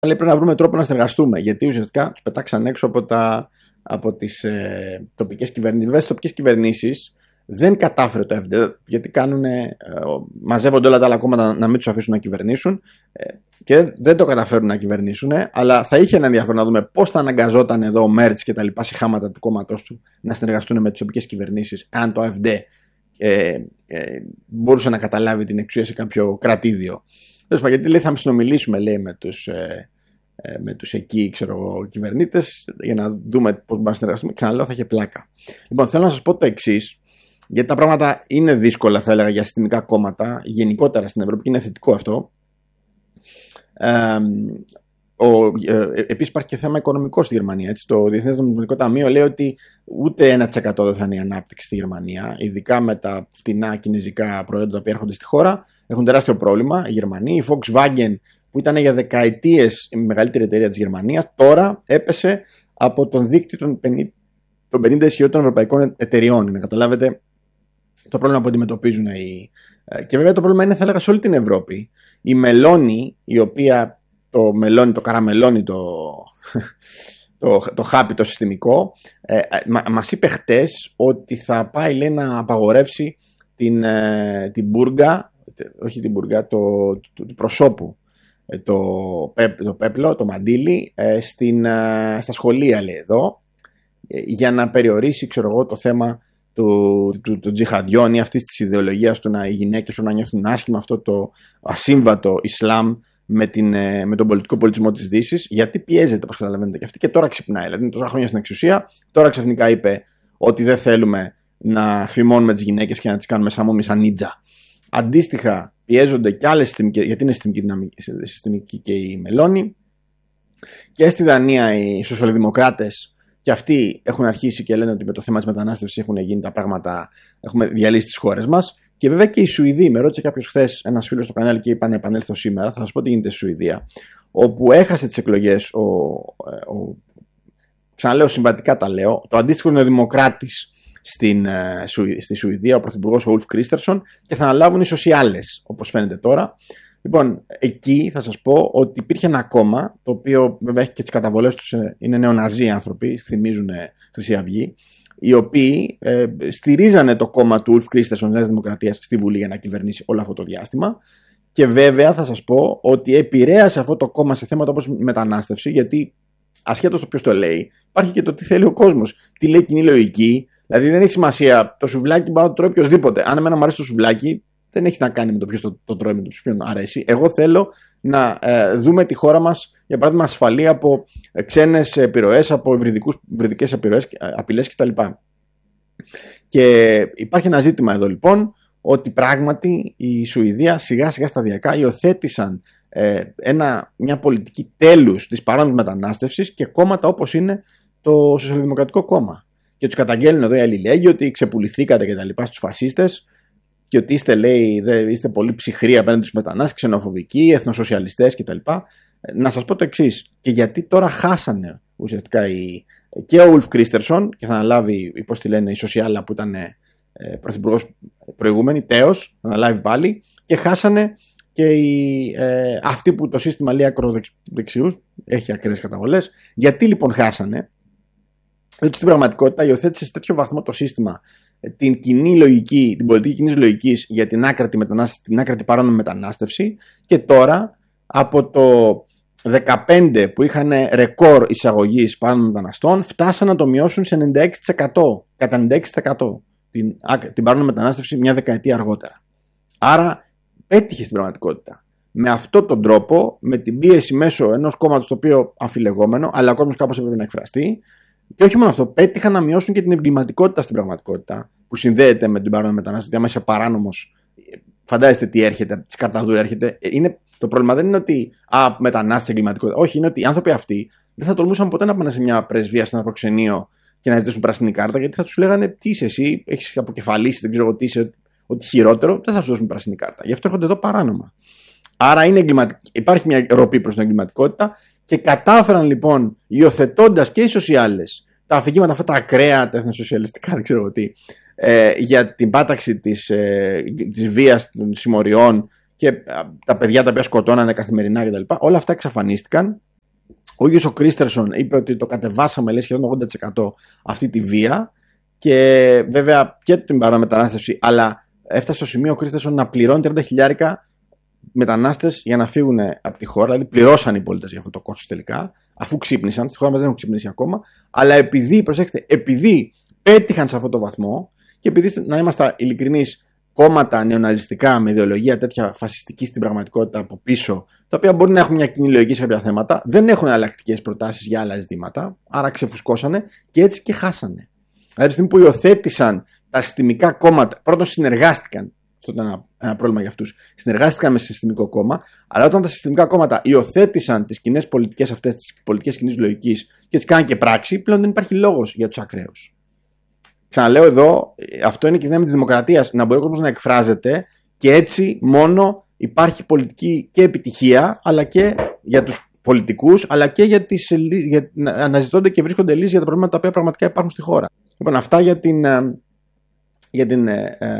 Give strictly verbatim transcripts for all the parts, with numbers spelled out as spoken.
λέει πρέπει να βρούμε τρόπο να συνεργαστούμε. Γιατί ουσιαστικά τους πετάξαν έξω από, τα, από τις ε, τοπικές κυβερνήσεις. Βέβαια, στις τοπικές κυβερνήσεις δεν κατάφερε το εφ ντι, γιατί κάνουν, ε, μαζεύονται όλα τα άλλα κόμματα να μην τους αφήσουν να κυβερνήσουν ε, και δεν το καταφέρουν να κυβερνήσουν. Αλλά θα είχε ένα ενδιαφέρον να δούμε πώς θα αναγκαζόταν εδώ ο Μέρτς και τα λοιπά συχάματα του κόμματός του να συνεργαστούν με τις τοπικές κυβερνήσεις, αν το εφ ντι ε, ε, μπορούσε να καταλάβει την εξουσία σε κάποιο κρατήδιο. Γιατί λέει θα συνομιλήσουμε, λέει, με τους, ε, ε, με τους εκεί, ξέρω εγώ, κυβερνήτες για να δούμε πώς μπορούμε να συνεργαστούμε. Ξαναλέω, θα είχε πλάκα. Λοιπόν, θέλω να σας πω το εξής, γιατί τα πράγματα είναι δύσκολα, θα έλεγα, για συστημικά κόμματα γενικότερα στην Ευρώπη και είναι θετικό αυτό. Ε, ο, ε, επίσης υπάρχει και θέμα οικονομικό στη Γερμανία. Έτσι. Το Διεθνές Νομισματικό Ταμείο λέει ότι ούτε ένα τοις εκατό δεν θα είναι η ανάπτυξη στη Γερμανία, ειδικά με τα φτηνά κινέζικα προϊόντα που έρχονται στη χώρα. Έχουν τεράστιο πρόβλημα οι Γερμανοί. Η Volkswagen, που ήταν για δεκαετίες η μεγαλύτερη εταιρεία της Γερμανίας, τώρα έπεσε από τον δείκτη των πενήντα, των πενήντα ισχυρότερων ευρωπαϊκών εταιριών. Να καταλάβετε το πρόβλημα που αντιμετωπίζουν οι. Και βέβαια το πρόβλημα είναι, θα έλεγα, σε όλη την Ευρώπη. Η Μελώνη, η οποία το μελώνει, το καραμελώνει, το, το, το χάπι, το συστημικό, ε, μα, μας είπε χτες ότι θα πάει, λέει, να απαγορεύσει την, ε, την μπουργκα, όχι την μπουργκα, το, το, το προσώπου, το, το πέπλο, το μαντίλι, ε, στην, ε, στα σχολεία, λέει εδώ, ε, για να περιορίσει, ξέρω εγώ, το θέμα του, του, του τζιχαντιών ή αυτής της ιδεολογίας του να οι γυναίκες πρέπει να νιώθουν άσχημα, αυτό το ασύμβατο Ισλάμ με, την, με τον πολιτικό πολιτισμό της Δύσης, γιατί πιέζεται, όπως καταλαβαίνετε, και αυτή, και τώρα ξυπνάει. Δηλαδή είναι τόσα χρόνια στην εξουσία, τώρα ξαφνικά είπε ότι δεν θέλουμε να φημώνουμε τις γυναίκες και να τις κάνουμε σαμούμι σαν νίτζα. Αντίστοιχα, πιέζονται και άλλες συστημικές, γιατί είναι συστημική, συστημική και η Μελώνη. Και στη Δανία οι σοσιαλδημοκράτες και αυτοί έχουν αρχίσει και λένε ότι με το θέμα της μετανάστευσης έχουν γίνει τα πράγματα, έχουμε διαλύσει τις χώρες μας. Και βέβαια και οι Σουηδοί, με ρώτησε κάποιος χθες, ένας φίλος στο κανάλι, και είπα να επανέλθω σήμερα. Θα σας πω τι γίνεται στη Σουηδία, όπου έχασε τις εκλογές ο, ο, ξαναλέω, συμβατικά τα λέω, το αντίστοιχο νεοδημοκράτης στην, στη Σουηδία, ο πρωθυπουργός ο Ουλφ Κρίστερσον, και θα αναλάβουν οι σοσιάλες, όπως φαίνεται τώρα. Λοιπόν, εκεί θα σας πω ότι υπήρχε ένα κόμμα, το οποίο βέβαια έχει και τις καταβολές τους, είναι νεοναζί άνθρωποι, θυμίζουν Χρυσή Αυγή, οι οποίοι ε, στηρίζανε το κόμμα του Ουλφ Κρίστερσον της Νέας Δημοκρατίας στη Βουλή για να κυβερνήσει όλο αυτό το διάστημα. Και βέβαια θα σας πω ότι επηρέασε αυτό το κόμμα σε θέματα όπως μετανάστευση, γιατί ασχέτως το ποιος το λέει, υπάρχει και το τι θέλει ο κόσμος, τι λέει κοινή λογική. Δηλαδή δεν έχει σημασία το σουβλάκι, μπορεί να το τρώει οποιοδήποτε. Αν εμένα μου αρέσει το σουβλάκι, δεν έχει να κάνει με το ποιος το, το τρώει, με το ποιον αρέσει. Εγώ θέλω να ε, δούμε τη χώρα μας, για παράδειγμα, ασφαλή από ε, ξένες επιρροές, από υβριδικές επιρροές, απειλές κτλ. Και υπάρχει ένα ζήτημα εδώ λοιπόν, ότι πράγματι η Σουηδία σιγά σιγά σταδιακά υιοθέτησαν ε, ένα, μια πολιτική τέλους της παράνομης μετανάστευσης και κόμματα όπως είναι το Σοσιαλδημοκρατικό Κόμμα. Και τους καταγγέλνουν εδώ οι αλληλέγγυοι ότι ξεπουληθήκατε και τα λοιπά στους φασίστες και ότι είστε, λέει, δε, είστε πολύ ψυχροί απέναντι στους μετανάστες, ξενοφοβικοί, εθνοσοσιαλιστές κτλ. Να σας πω το εξής, και γιατί τώρα χάσανε ουσιαστικά οι, και ο Ουλφ Κρίστερσον, και θα αναλάβει, πώς τη λένε, η Σοσιάλα που ήταν ε, πρωθυπουργός προηγούμενη, τέος, θα αναλάβει πάλι, και χάσανε και οι, ε, αυτοί που το σύστημα λέει ακροδεξιούς, έχει ακραίες καταβολές. Γιατί λοιπόν χάσανε? Διότι στην πραγματικότητα υιοθέτησε σε τέτοιο βαθμό το σύστημα την κοινή λογική, την πολιτική κοινής λογικής για την άκρατη, την άκρατη παράνομη μετανάστευση, και τώρα από το δεκαπέντε που είχαν ρεκόρ εισαγωγής παράνομων μεταναστών, φτάσαν να το μειώσουν σε ενενήντα έξι τοις εκατό, κατά ενενήντα έξι τοις εκατό την, την παράνομη μετανάστευση μια δεκαετία αργότερα. Άρα πέτυχε στην πραγματικότητα. Με αυτόν τον τρόπο, με την πίεση μέσω ενός κόμματος το οποίο αμφιλεγόμενο, αλλά ο κόσμος κάπως έπρεπε να εκφραστεί. Και όχι μόνο αυτό, πέτυχαν να μειώσουν και την εγκληματικότητα στην πραγματικότητα που συνδέεται με την παράνομη μετανάστευση. Άμα είσαι παράνομος, φαντάζεστε τι έρχεται, τι καρταδούρα έρχεται. Είναι, το πρόβλημα δεν είναι ότι α, μετανάστες, εγκληματικότητα. Όχι, είναι ότι οι άνθρωποι αυτοί δεν θα τολμούσαν ποτέ να πάνε σε μια πρεσβεία, σε ένα προξενείο και να ζητήσουν πράσινη κάρτα, γιατί θα τους λέγανε τι είσαι εσύ, έχεις αποκεφαλίσει, δεν ξέρω τι είσαι, ότι χειρότερο, δεν θα σου δώσουν πράσινη κάρτα. Γι' αυτό έρχονται εδώ παράνομα. Άρα είναι υπάρχει μια ροπή προς την εγκληματικότητα. Και κατάφεραν λοιπόν, υιοθετώντας και οι σοσιάλες τα αφηγήματα αυτά τα ακραία, τα εθνοσοσιαλιστικά, δεν ξέρω τι, ε, για την πάταξη της, ε, της βίας, των συμμοριών και ε, τα παιδιά τα οποία σκοτώνανε καθημερινά κτλ. Όλα αυτά εξαφανίστηκαν Ο ίδιος ο Κρίστερσον είπε ότι το κατεβάσαμε, λέει, σχεδόν ογδόντα τοις εκατό αυτή τη βία, και βέβαια και την παραμετανάστευση, αλλά έφτασε στο σημείο ο Κρίστερσον να πληρώνει τριάντα χιλιάρικα μετανάστες για να φύγουν από τη χώρα. Δηλαδή πληρώσαν οι πολίτες για αυτό το κόστος τελικά, αφού ξύπνησαν. Στη χώρα μας δεν έχουν ξυπνήσει ακόμα, αλλά επειδή, προσέξτε, επειδή πέτυχαν σε αυτό το βαθμό, και επειδή, να είμαστε ειλικρινείς, κόμματα νεοναζιστικά με ιδεολογία τέτοια φασιστική στην πραγματικότητα από πίσω, τα οποία μπορεί να έχουν μια κοινή λογική σε κάποια θέματα, δεν έχουν εναλλακτικές προτάσεις για άλλα ζητήματα, άρα ξεφουσκώσανε και έτσι και χάσανε. Δηλαδή, από τη στιγμή που υιοθέτησαν τα συστημικά κόμματα, πρώτον συνεργάστηκαν, αυτό ήταν ένα, ένα πρόβλημα για αυτούς, συνεργάστηκαν με συστημικό κόμμα, αλλά όταν τα συστημικά κόμματα υιοθέτησαν τις κοινές πολιτικές αυτές, τις πολιτικές κοινής λογικής και τις κάνουν και πράξη, πλέον δεν υπάρχει λόγος για τους ακραίους. Ξαναλέω εδώ, αυτό είναι και η δύναμη της δημοκρατίας, να μπορεί ο κόσμος να εκφράζεται, και έτσι μόνο υπάρχει πολιτική και επιτυχία, αλλά και για τους πολιτικούς, αλλά και για τις, για, να αναζητώνται και βρίσκονται λύσεις για τα προβλήματα τα οποία πραγματικά υπάρχουν στη χώρα. Λοιπόν, αυτά για την, για την ε, ε,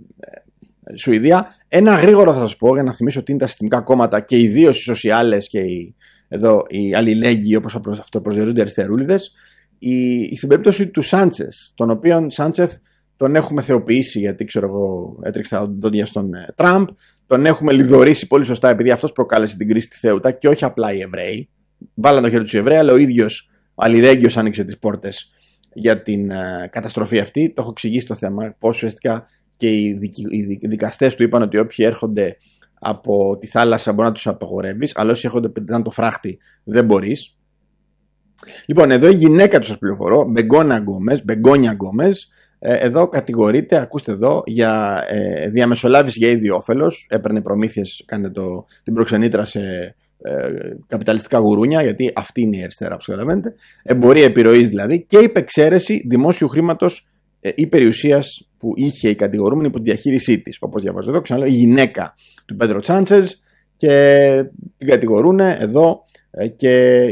Σουηδία. Ένα γρήγορο θα σας πω, για να θυμίσω τι είναι τα συστημικά κόμματα, και ιδίως οι σοσιάλες και οι, εδώ, οι αλληλέγγυοι, όπως αυτό προσδιορίζονται οι αριστερούλιδες. Η, στην περίπτωση του Σάντσεθ, τον οποίον Σάντσεθ τον έχουμε θεοποιήσει, γιατί ξέρω εγώ έτρεξε τα δόντια στον ε, Τραμπ, τον έχουμε λιδωρήσει πολύ σωστά επειδή αυτός προκάλεσε την κρίση στη Θέουτα και όχι απλά οι Εβραίοι. Βάλαν το χέρι τους οι Εβραίοι, αλλά ο ίδιος αλληλέγγυος άνοιξε τις πόρτες για την ε, καταστροφή αυτή. Το έχω εξηγήσει το θέμα, πώς ουσιαστικά και οι, δικ, οι δικαστές του είπαν ότι όποιοι έρχονται από τη θάλασσα μπορεί να τους απαγορεύεις, αλλά όσοι έρχονται πετάνε το φράχτη δεν μπορείς. Λοιπόν, εδώ η γυναίκα του, σας πληροφορώ, Μπεγκόνια Γκόμες, Μπεγκόνια Γκόμες, εδώ κατηγορείται, ακούστε εδώ, για ε, διαμεσολάβηση για ίδιο όφελος. Έπαιρνε προμήθειες, κάνε το, την προξενήτρα σε ε, καπιταλιστικά γουρούνια, γιατί αυτή είναι η αριστερά, όπως καταλαβαίνετε. Εμπορία επιρροής δηλαδή, και υπεξαίρεση δημόσιου χρήματος ε, ή περιουσίας που είχε η κατηγορούμενη υπό τη διαχείρισή της. Όπως διαβάζω εδώ, ξαναλέω, η γυναίκα του Πέντρο Τσάντσεθ, και την κατηγορούν εδώ ε, και.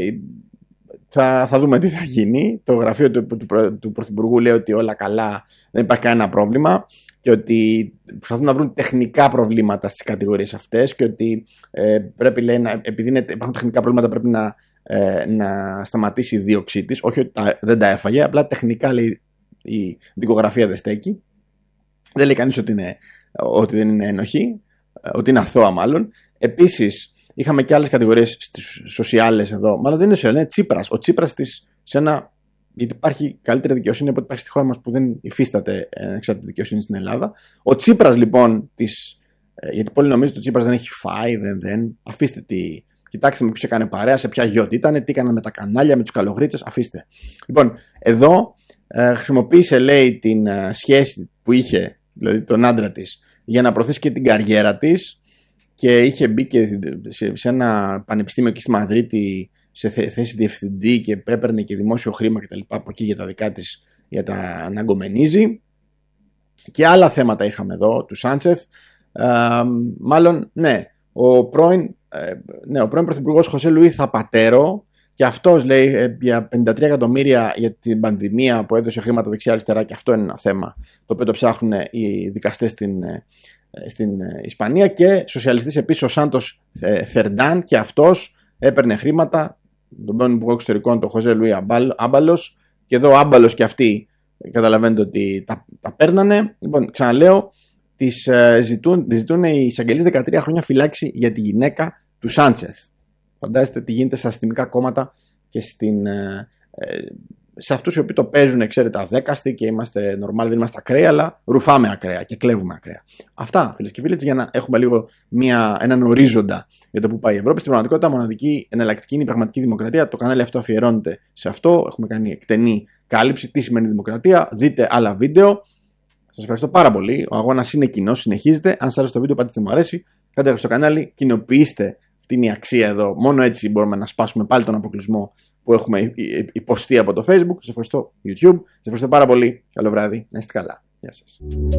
Θα, θα δούμε τι θα γίνει. Το γραφείο του, του, του, του Πρωθυπουργού λέει ότι όλα καλά, δεν υπάρχει κανένα πρόβλημα, και ότι προσπαθούν να βρουν τεχνικά προβλήματα στις κατηγορίες αυτές, και ότι ε, πρέπει, λέει, να, επειδή είναι, υπάρχουν τεχνικά προβλήματα, πρέπει να, ε, να σταματήσει η δίωξή της. Όχι ότι τα, δεν τα έφαγε, απλά τεχνικά, λέει, η δικογραφία δεν στέκει. Δεν λέει κανείς ότι, είναι, ότι δεν είναι ένοχη, ότι είναι αθώα μάλλον. Επίσης, είχαμε και άλλες κατηγορίες στις σοσιάλες εδώ. Μάλλον δεν είναι σοσιάλες, είναι Τσίπρας. Ο Τσίπρας της, σε ένα. Γιατί υπάρχει καλύτερη δικαιοσύνη από ό,τι υπάρχει στη χώρα μας, που δεν υφίσταται εξάρτητη δικαιοσύνη στην Ελλάδα. Ο Τσίπρας λοιπόν της. Γιατί πολλοί νομίζουν ότι ο Τσίπρας δεν έχει φάει, δεν, δεν. Αφήστε τη. Κοιτάξτε με ποιος έκανε παρέα, σε ποια γιώτη ήταν, τι έκαναν με τα κανάλια, με τους καλογρίτσες. Αφήστε. Λοιπόν, εδώ ε, χρησιμοποίησε, λέει, την ε, σχέση που είχε, δηλαδή τον άντρα της, για να προωθήσει και την καριέρα της. Και είχε μπει και σε, σε ένα πανεπιστήμιο εκεί στη Μαδρίτη σε θέση διευθυντή, και έπαιρνε και δημόσιο χρήμα κτλ. Από εκεί για τα δικά της, για τα αναγκομενίζει. Και άλλα θέματα είχαμε εδώ του Σάντσεθ. Ε, μάλλον, ναι, ο πρώην, ε, ναι, ο πρώην πρωθυπουργός Χωσέ Λουί Θαπατέρο, και αυτός λέει για πενήντα τρία εκατομμύρια για την πανδημία που έδωσε χρήματα δεξιά-αριστερά, και αυτό είναι ένα θέμα το οποίο το ψάχνουν οι δικαστές στην. στην Ισπανία. Και σοσιαλιστής επίσης ο Σάντος Θερντάν, και αυτός έπαιρνε χρήματα, τον πρώην υπουργό εξωτερικών, τον Χωζέ Λουί Άμπαλος, και εδώ ο Άμπαλος και αυτοί καταλαβαίνετε ότι τα, τα παίρνανε. Λοιπόν, ξαναλέω, τις ζητούν, ζητούν οι εισαγγελίες δεκατρία χρόνια φυλάξη για τη γυναίκα του Σάντσεθ. Φαντάζεστε τι γίνεται στα συστημικά κόμματα και στην, ε, σε αυτούς οι οποίοι το παίζουν, ξέρετε, αδέκαστοι, και είμαστε normal, δεν είμαστε ακραίοι, αλλά ρουφάμε ακραία και κλέβουμε ακραία. Αυτά, φίλες και φίλοι, για να έχουμε λίγο μια, έναν ορίζοντα για το που πάει η Ευρώπη. Στην πραγματικότητα, μοναδική εναλλακτική είναι η πραγματική δημοκρατία. Το κανάλι αυτό αφιερώνεται σε αυτό. Έχουμε κάνει εκτενή κάλυψη. Τι σημαίνει δημοκρατία. Δείτε άλλα βίντεο. Σας ευχαριστώ πάρα πολύ. Ο αγώνας είναι κοινός, συνεχίζεται. Αν σας άρεσε το βίντεο, πατήστε μου αρέσει. Κάντε στο κανάλι, κοινοποιήστε. Αυτή είναι η αξία εδώ. Μόνο έτσι μπορούμε να σπάσουμε πάλι τον αποκλεισμό που έχουμε υποστεί από το Facebook. Σας ευχαριστώ YouTube. Σας ευχαριστώ πάρα πολύ. Καλό βράδυ. Να είστε καλά. Γεια σας.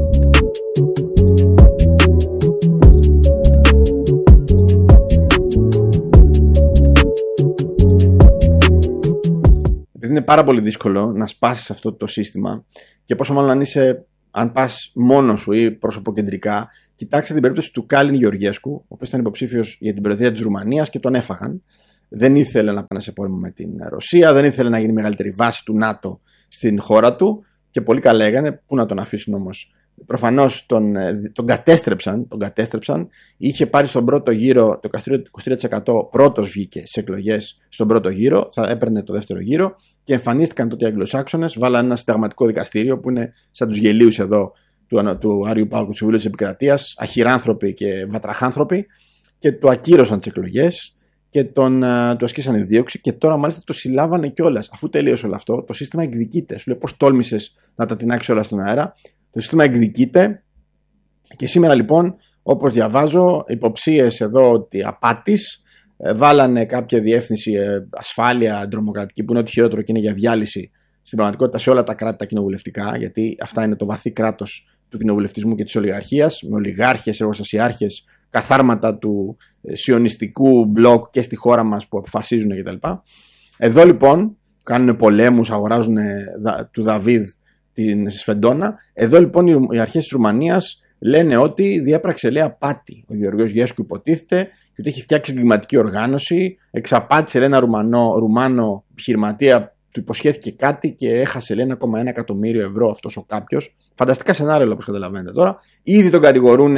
Επειδή είναι πάρα πολύ δύσκολο να σπάσεις αυτό το σύστημα, και πόσο μάλλον αν είσαι, αν πας μόνος σου ή προσωποκεντρικά, κοιτάξτε την περίπτωση του Κάλιν Γεωργιέσκου, ο οποίος ήταν υποψήφιος για την προεδρία της Ρουμανίας και τον έφαγαν. δεν ήθελε να πάνε σε πόλεμο με την Ρωσία, δεν ήθελε να γίνει μεγαλύτερη βάση του ΝΑΤΟ στην χώρα του και πολύ καλά έκανε. Πού να τον αφήσουν όμως. Προφανώς τον, τον, κατέστρεψαν, τον κατέστρεψαν. Είχε πάρει στον πρώτο γύρο το είκοσι τρία τοις εκατό, πρώτος βγήκε στις εκλογές στον πρώτο γύρο, θα έπαιρνε το δεύτερο γύρο και εμφανίστηκαν τότε οι Αγγλοσάξονες, βάλαν ένα συνταγματικό δικαστήριο που είναι σαν τους γελίους εδώ του, του Άριου Πάγου του Συμβουλίου της Επικρατείας, αχυράνθρωποι και βατραχάνθρωποι, και το ακύρωσαν τις εκλογές και τον, uh, του ασκήσαν δίωξη και τώρα μάλιστα το συλλάβανε κιόλας. Αφού τελείωσε όλο αυτό, το σύστημα εκδικείται. Σου λέει πώς τόλμησες να τα τεινάξεις όλα στον αέρα. Το σύστημα εκδικείται και σήμερα λοιπόν, όπως διαβάζω, υποψίες εδώ ότι απάτης, ε, βάλανε κάποια διεύθυνση ε, ασφάλεια τρομοκρατική που είναι ό,τι χειρότερο και είναι για διάλυση στην πραγματικότητα σε όλα τα κράτη τα κοινοβουλευτικά, γιατί αυτά είναι το βαθύ κράτος του κοινοβουλευτισμού και της ολιγαρχίας, με ολιγάρχες, εργοστασιάρχες, καθάρματα του ε, σιωνιστικού μπλοκ και στη χώρα μας που αποφασίζουν κτλ. Εδώ λοιπόν κάνουν πολέμους, αγοράζουν ε, δα, του Δαβίδ την Σφεντόνα. Εδώ λοιπόν οι αρχές της Ρουμανίας λένε ότι διέπραξε, λέει, απάτη ο Γεωργιός Γέσκου, υποτίθεται, και ότι έχει φτιάξει εγκληματική οργάνωση, εξαπάτησε, λέει, ένα Ρουμανό, Ρουμάνο επιχειρηματία, του υποσχέθηκε κάτι και έχασε, λέει, ένα κόμμα ένα εκατομμύριο ευρώ αυτός ο κάποιος. Φανταστικά σενάρια, όπως καταλαβαίνετε τώρα. Ήδη τον κατηγορούν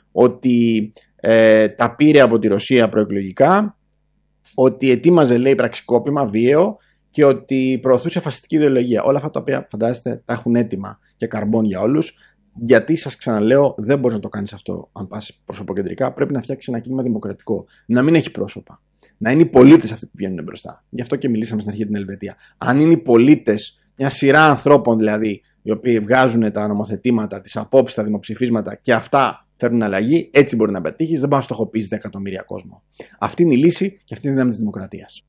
ότι ε, τα πήρε από τη Ρωσία προεκλογικά, ότι ετοίμαζε, λέει, πραξικόπημα βίαιο και ότι προωθούσε φασιστική ιδεολογία. Όλα αυτά τα οποία φαντάζεστε τα έχουν έτοιμα και καρμπών για όλους. Γιατί σας ξαναλέω, δεν μπορείς να το κάνεις αυτό αν πας προσωποκεντρικά. Πρέπει να φτιάξεις ένα κίνημα δημοκρατικό. Να μην έχει πρόσωπα. Να είναι οι πολίτες αυτοί που βγαίνουν μπροστά. Γι' αυτό και μιλήσαμε στην αρχή την Ελβετία. Αν είναι οι πολίτες, μια σειρά ανθρώπων δηλαδή, οι οποίοι βγάζουν τα νομοθετήματα, τις απόψεις, τα δημοψηφίσματα και αυτά φέρνουν αλλαγή, έτσι μπορεί να πετύχεις. Δεν μπορεί να στοχοποιήσεις εκατομμύρια κόσμο. Αυτή είναι η λύση και αυτή είναι η δύναμη της δημοκρατίας.